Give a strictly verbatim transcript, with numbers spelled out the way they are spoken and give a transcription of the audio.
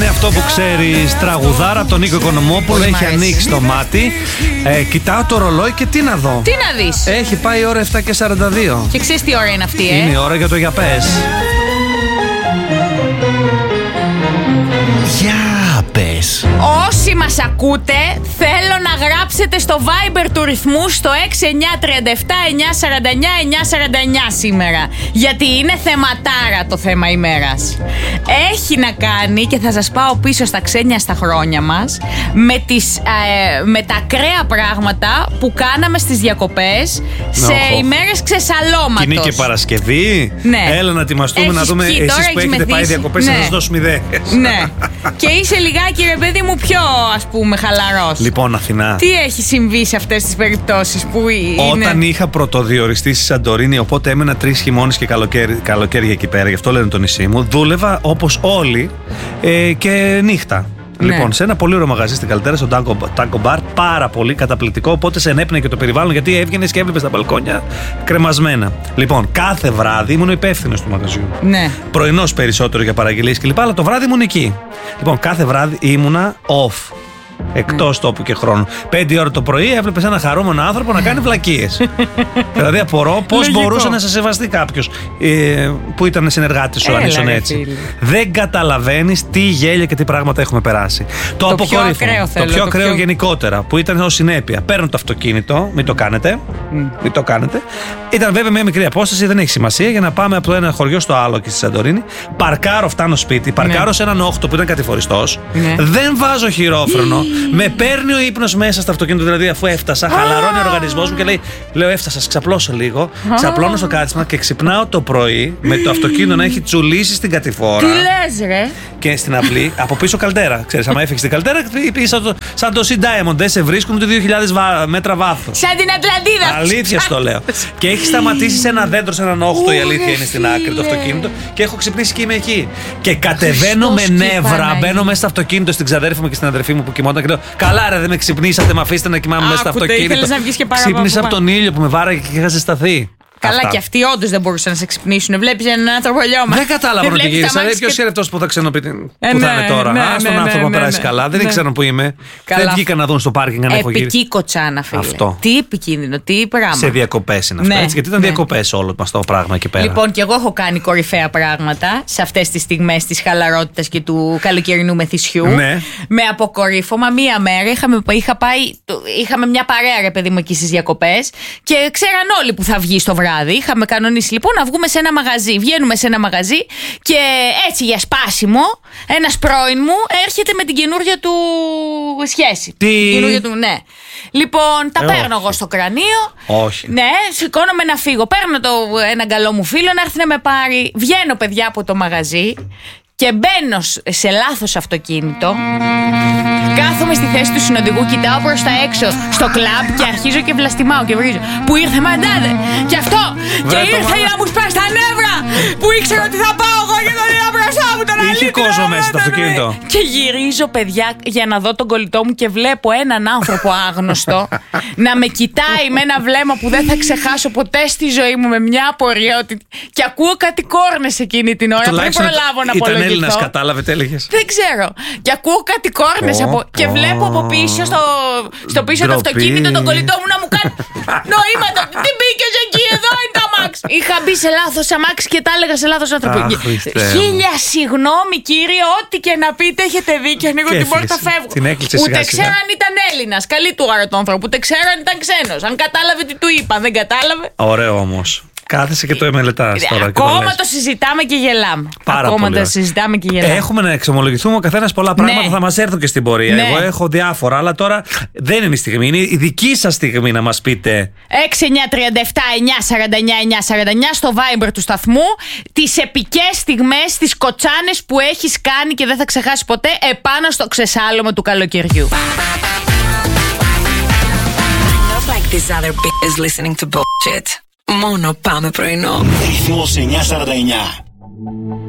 κάνει αυτό που ξέρεις, τραγουδάρα από τον Νίκο Οικονομόπουλο. Έχει ανοίξει το μάτι. Ε, κοιτάω το ρολόι και τι να δω. Τι να δεις. Έχει πάει η ώρα επτά και σαράντα δύο. Και ξέρεις τι ώρα είναι αυτή, ε? Είναι η ώρα για το για πες. Για πες. Όσοι μας ακούτε, θέλω να γράψετε στο Viber του ρυθμού στο έξι εννιά τρία επτά εννιά σαράντα εννιά εννιά σαράντα εννιά σήμερα. Γιατί είναι θεματάρα το θέμα ημέρας. Έχει να κάνει, και θα σας πάω πίσω στα ξένια στα χρόνια μας, με, τις, ε, με τα ακραία πράγματα που κάναμε στις διακοπές σε oh, oh. ημέρες ξεσαλώματος. Κοινή και Παρασκευή. Ναι. Έλα να ετοιμαστούμε. Έχεις να δούμε κι, εσείς που έχετε μεθύσει. πάει διακοπές, Ναι. να σας δώσουμε ιδέες. Ναι. Και είσαι λιγάκι, ρε παιδί μου, πιο, ας πούμε, χαλαρός. Λοιπόν, Αθηνά. Τι έχει συμβεί σε αυτές τις περιπτώσεις που είναι? Όταν είχα πρωτοδιοριστεί στη Σαντορίνη, οπότε έμενα τρεις χειμώνες και καλοκαίρι, καλοκαίρια εκεί πέρα, γι' αυτό λένε το νησί μου, δούλευα όπως όλοι ε, και νύχτα. Ναι. Λοιπόν, σε ένα πολύ ωραίο μαγαζί στην Καλτέρα, στο Taco Bar, πάρα πολύ καταπληκτικό. Οπότε σε ενέπνεε και το περιβάλλον, γιατί έβγαινε και έβλεπε τα μπαλκόνια κρεμασμένα. Λοιπόν, κάθε βράδυ ήμουν υπεύθυνος του μαγαζιού. Ναι. Πρωινός περισσότερο για παραγγελίες κλπ. Αλλά το βράδυ ήμουν εκεί. Λοιπόν, κάθε βράδυ ήμουνα off. Εκτός mm. τόπου και χρόνου. Πέντε ώρα το πρωί έβλεπες ένα χαρούμενο άνθρωπο να κάνει βλακίες. Δηλαδή απορώ πώς μπορούσε να σε σεβαστεί κάποιος ε, που ήταν συνεργάτης σου, αν ήσουν έτσι. Φίλοι. Δεν καταλαβαίνεις τι γέλια και τι πράγματα έχουμε περάσει. Το, το αποκορύφωμα. Το πιο το ακραίο πιο... γενικότερα, που ήταν ως συνέπεια. Παίρνω το αυτοκίνητο, μην το κάνετε. Mm. Μην το κάνετε. Ήταν βέβαια μια μικρή απόσταση, δεν έχει σημασία, για να πάμε από το ένα χωριό στο άλλο και στη Σαντορίνη. Παρκάρω, φτάνω σπίτι, παρκάρω ναι. σε έναν όχτο που ήταν κατηφοριστός. Ναι. Δεν βάζω χειρόφρονο. Με παίρνει ο ύπνος μέσα στο αυτοκίνητο, δηλαδή αφού έφτασα, χαλαρώνει ο οργανισμός μου και λέει: λέω, έφτασα, ξαπλώσω λίγο. Ξαπλώνω στο κάθισμα και ξυπνάω το πρωί με το αυτοκίνητο να έχει τσουλήσει στην κατηφόρα. Τι λες, ρε? Και στην αυλή, από πίσω Καλτέρα. Ξέρεις, άμα έφυγε στην Καλτέρα, σαν το, σαν το Sea Diamond, δεν σε βρίσκουν το δύο χιλιάδες βα, μέτρα βάθος. Σαν την Ατλαντίδα. Αλήθεια στο λέω. Και έχει σταματήσει σε ένα δέντρο, σε έναν όχτο, η αλήθεια είναι στην άκρη το αυτοκίνητο. Και έχω ξυπνήσει και είμαι εκεί. Και κατεβαίνω με νεύρα, μπαίνω μέσα στο αυτοκίνητο στην ξαδέρφη μου και στην αδερφή μου που κοιμόταν και λέω: καλά, ρε, δεν με ξυπνήσατε, με αφήσετε να κοιμάμαι μέσα στο αυτοκίνητο. Ξύπνησα από τον ήλιο που με βάραγε και είχα ζεσταθεί. Καλά, αυτά. Και αυτοί όντως δεν μπορούσαν να σε ξυπνήσουν. Βλέπεις έναν άνθρωπο λιώμα. Δεν κατάλαβα ότι γύρισα. Δηλαδή, ποιος είναι αυτός που θα ξενοποιηθεί. Που θα είναι τώρα. Α, τον άνθρωπο να περάσει καλά. Δεν ήξεραν που είμαι. Δεν βγήκαν να δουν στο πάρκινγκ αν έχω γυρίσει. Επική κοτσάνα, φίλε. Αυτό. Τι επικίνδυνο, τι πράγμα. Σε διακοπές είναι αυτό. Έτσι, γιατί ήταν διακοπές όλο μας το πράγμα εκεί πέρα. Λοιπόν, και εγώ έχω κάνει κορυφαία πράγματα σε αυτές τις στιγμές της χαλαρότητας και του καλοκαιρινού μεθυσιού. Με αποκορύφωμα μία μέρα είχα πάει. Είχαμε μια παρέα, ρε παιδί μου, εκεί στις διακοπές και ξέραν όλοι που θα βγει στο βράδυ. Είχαμε κανονίσει λοιπόν να βγούμε σε ένα μαγαζί. Βγαίνουμε σε ένα μαγαζί και έτσι για σπάσιμο ένας πρώην μου έρχεται με την καινούργια του σχέση. Τι? Καινούργια του, ναι. Λοιπόν, τα ε, παίρνω όχι. εγώ στο κρανίο. Όχι. Ναι, σηκώνομαι να φύγω. Παίρνω το, έναν καλό μου φίλο να έρθει να με πάρει. Βγαίνω, παιδιά, από το μαγαζί και μπαίνω σε λάθος αυτοκίνητο. Κάθομαι στη θέση του συνοδηγού, κοιτάω προς τα έξω στο κλαμπ και αρχίζω και βλαστημάω και βρίζω. Που ήρθε μαντάδε! Και αυτό! Βρε, και ήρθε για να μου σπάσει τα νεύρα! Που ήξερα ότι θα πάω εγώ και τον είδα μπροστά μου τον αλήθεια! Είχε κόσμο μέσα στο αυτοκίνητο. Και γυρίζω, παιδιά, για να δω τον κολλητό μου και βλέπω έναν άνθρωπο άγνωστο να με κοιτάει με ένα βλέμμα που δεν θα ξεχάσω ποτέ στη ζωή μου, με μια απορία ότι. Και ακούω κάτι κόρνες εκείνη την ώρα. Πριν προλάβω να απολογηθώ. Ήταν Έλληνας, κατάλαβε τι έλεγες. Δεν ξέρω. Και ακούω κάτι κόρνες oh, από... oh, και βλέπω από πίσω στο, στο πίσω του αυτοκίνητο τον κολλητό μου να μου κάνει νοήματα. Τι μπήκες εκεί, εδώ είναι το αμάξι. Είχα μπει σε λάθος αμάξι και τα έλεγα σε λάθος άνθρωπο. Χίλια συγγνώμη, κύριε, ό,τι και να πείτε έχετε δίκιο. Ανοίγω την πόρτα, φεύγω. Ούτε ξέρω αν ήταν Έλληνας. Καλή του ώρα το άνθρωπο. Ούτε ξέρω αν ήταν ξένος. Αν κατάλαβε τι του είπα. Δεν κατάλαβε. Ωραίο όμως. Κάθεσαι και το μελετάς τώρα. Ακόμα το, το συζητάμε και γελάμε. Πάρα Ακόμα πολύ το συζητάμε και γελάμε. Έχουμε να εξομολογηθούμε ο καθένας πολλά πράγματα, ναι. Θα μας έρθουν και στην πορεία. Ναι. Εγώ έχω διάφορα, αλλά τώρα δεν είναι η στιγμή. Είναι η δική σας στιγμή να μας πείτε. έξι εννιά τρία επτά εννιά σαράντα εννιά εννιά σαράντα εννιά στο Viber του σταθμού. Τις επικές στιγμές, τις κοτσάνες που έχεις κάνει και δεν θα ξεχάσει ποτέ επάνω στο ξεσάλωμα του καλοκαιριού. Μόνο πάμε πρωινό. Ρυθμός εννιακόσια σαράντα εννιά.